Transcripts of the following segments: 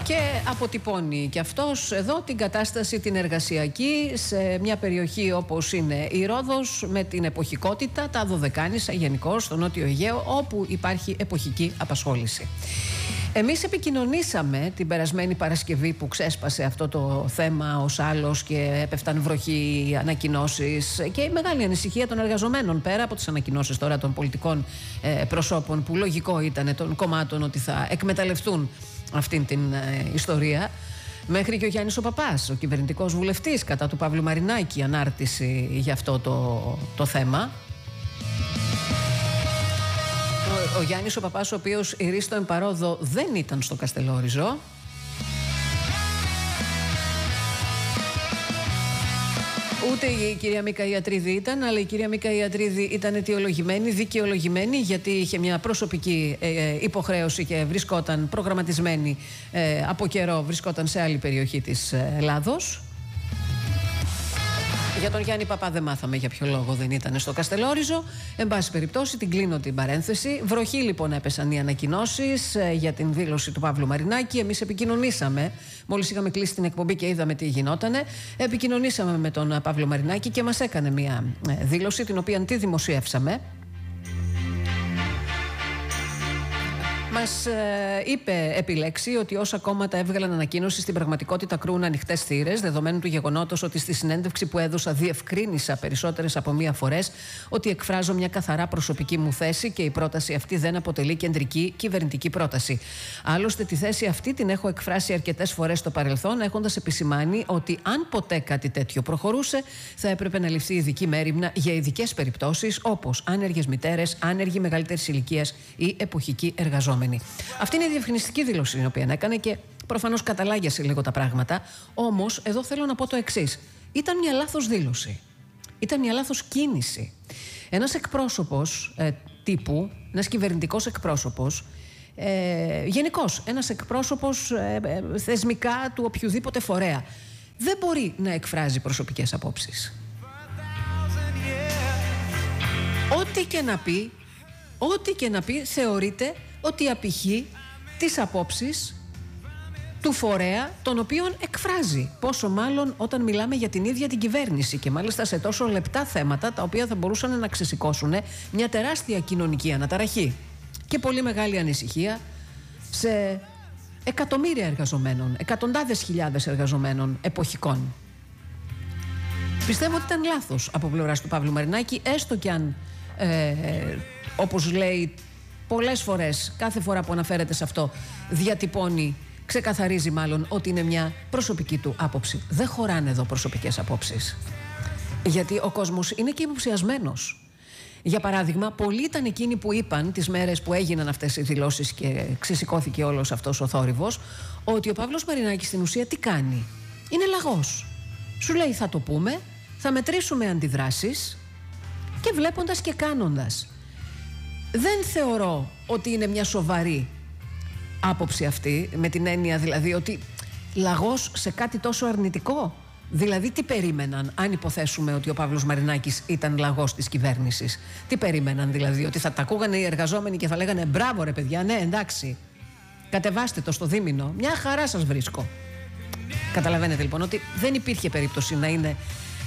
Και αποτυπώνει και αυτός εδώ την κατάσταση την εργασιακή σε μια περιοχή όπως είναι η Ρόδος, με την εποχικότητα, τα Δωδεκάνησα γενικώς, στο Νότιο Αιγαίο, όπου υπάρχει εποχική απασχόληση. Εμείς επικοινωνήσαμε την περασμένη Παρασκευή που ξέσπασε αυτό το θέμα ως άλλος και έπεφταν βροχή, ανακοινώσεις και η μεγάλη ανησυχία των εργαζομένων, πέρα από τις ανακοινώσεις τώρα των πολιτικών προσώπων, που λογικό ήταν, των κομμάτων, ότι θα εκμεταλλευτούν αυτήν την ιστορία, μέχρι και ο Γιάννης ο Παπάς, ο κυβερνητικός βουλευτής κατά του Παύλου Μαρινάκη, ανάρτηση για αυτό το θέμα. Ο Γιάννης ο Παπάς, ο οποίος ηρίστο εν παρόδο δεν ήταν στο Καστελόριζο. Ούτε η κυρία Μίκα Ιατρίδη ήταν, αλλά η κυρία Μίκα Ιατρίδη ήταν αιτιολογημένη, δικαιολογημένη, γιατί είχε μια προσωπική υποχρέωση και βρισκόταν προγραμματισμένη από καιρό, βρισκόταν σε άλλη περιοχή της Ελλάδος. Για τον Γιάννη Παπά δεν μάθαμε για ποιο λόγο δεν ήταν στο Καστελόριζο. Εν πάση περιπτώσει, την κλείνω την παρένθεση. Βροχή λοιπόν έπεσαν οι ανακοινώσεις για την δήλωση του Παύλου Μαρινάκη. Εμείς επικοινωνήσαμε, μόλις είχαμε κλείσει την εκπομπή και είδαμε τι γινότανε. Επικοινωνήσαμε με τον Παύλο Μαρινάκη και μας έκανε μια δήλωση, την οποία τη δημοσιεύσαμε. Μας είπε επιλέξει ότι όσα κόμματα έβγαλαν ανακοίνωση στην πραγματικότητα κρούν ανοιχτές θύρες, δεδομένου του γεγονότος ότι στη συνέντευξη που έδωσα διευκρίνησα περισσότερες από μία φορές ότι εκφράζω μια καθαρά προσωπική μου θέση και η πρόταση αυτή δεν αποτελεί κεντρική κυβερνητική πρόταση. Άλλωστε, τη θέση αυτή την έχω εκφράσει αρκετές φορές στο παρελθόν, έχοντας επισημάνει ότι αν ποτέ κάτι τέτοιο προχωρούσε, θα έπρεπε να ληφθεί ειδική μέριμνα για ειδικές περιπτώσεις, όπως άνεργες μητέρες, άνεργοι μεγαλύτερης ηλικίας ή εποχικοί εργαζόμενοι. Αυτή είναι η διευκρινιστική δήλωση την οποία έκανε και προφανώς καταλάγιασε λίγο τα πράγματα. Όμως, εδώ θέλω να πω το εξής. Ήταν μια λάθος δήλωση. Ήταν μια λάθος κίνηση. Ένας εκπρόσωπος τύπου, ένας κυβερνητικός εκπρόσωπος, γενικώς ένας εκπρόσωπος θεσμικά του οποιουδήποτε φορέα, δεν μπορεί να εκφράζει προσωπικές απόψεις. Ό,τι και να πει θεωρείται ότι απηχεί τις απόψεις του φορέα τον οποίον εκφράζει. Πόσο μάλλον όταν μιλάμε για την ίδια την κυβέρνηση και μάλιστα σε τόσο λεπτά θέματα, τα οποία θα μπορούσαν να ξεσηκώσουν μια τεράστια κοινωνική αναταραχή και πολύ μεγάλη ανησυχία σε εκατομμύρια εργαζομένων, εκατοντάδες χιλιάδες εργαζομένων εποχικών. Πιστεύω ότι ήταν λάθος από πλευράς του Παύλου Μαρινάκη, έστω κι αν όπως λέει πολλές φορές, κάθε φορά που αναφέρεται σε αυτό, διατυπώνει, ξεκαθαρίζει μάλλον ότι είναι μια προσωπική του άποψη. Δεν χωράνε εδώ προσωπικές απόψεις. Γιατί ο κόσμος είναι και υποψιασμένος. Για παράδειγμα, πολλοί ήταν εκείνοι που είπαν τις μέρες που έγιναν αυτές οι δηλώσεις και ξεσηκώθηκε όλος αυτός ο θόρυβος, ότι ο Παύλος Μαρινάκης στην ουσία τι κάνει? Είναι λαγός. Σου λέει θα το πούμε, θα μετρήσουμε αντιδράσεις και βλέποντας και κάνοντας. Δεν θεωρώ ότι είναι μια σοβαρή άποψη αυτή, με την έννοια δηλαδή ότι λαγός σε κάτι τόσο αρνητικό. Δηλαδή τι περίμεναν, αν υποθέσουμε ότι ο Παύλος Μαρινάκης ήταν λαγός της κυβέρνησης? Τι περίμεναν δηλαδή, ότι θα τα ακούγανε οι εργαζόμενοι και θα λέγανε μπράβο ρε παιδιά, ναι εντάξει, κατεβάστε το στο δίμηνο, μια χαρά σας βρίσκω? Καταλαβαίνετε λοιπόν ότι δεν υπήρχε περίπτωση να είναι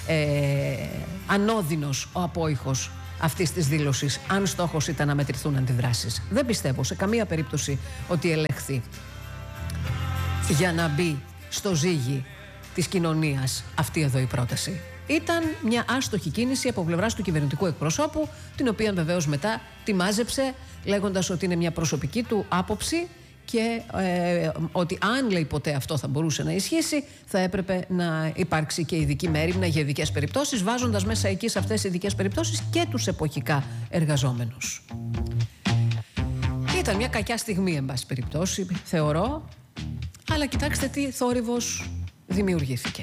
ανώδυνος ο απόϊχος αυτής της δήλωσης, αν στόχος ήταν να μετρηθούν αντιδράσεις. Δεν πιστεύω σε καμία περίπτωση ότι ελεγχθεί για να μπει στο ζύγι της κοινωνίας αυτή εδώ η πρόταση. Ήταν μια άστοχη κίνηση από πλευράς του κυβερνητικού εκπροσώπου, την οποία βεβαίως μετά τη μάζεψε λέγοντας ότι είναι μια προσωπική του άποψη και ότι αν λέει ποτέ αυτό θα μπορούσε να ισχύσει, θα έπρεπε να υπάρξει και ειδική μέριμνα για ειδικές περιπτώσεις, βάζοντας μέσα εκεί σε αυτές τις ειδικές περιπτώσεις και τους εποχικά εργαζόμενους. Ήταν μια κακιά στιγμή, εν πάση περιπτώσει, θεωρώ, αλλά κοιτάξτε τι θόρυβος δημιουργήθηκε.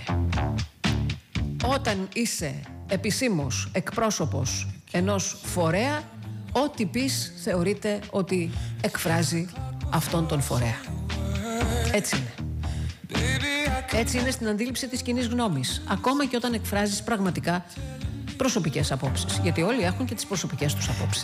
Όταν είσαι επισήμως εκπρόσωπος ενός φορέα, ό,τι πεις θεωρείται ότι εκφράζει αυτόν τον φορέα. Έτσι είναι. Έτσι είναι στην αντίληψη της κοινής γνώμης. Ακόμα και όταν εκφράζεις πραγματικά προσωπικές απόψεις. Γιατί όλοι έχουν και τις προσωπικές τους απόψεις.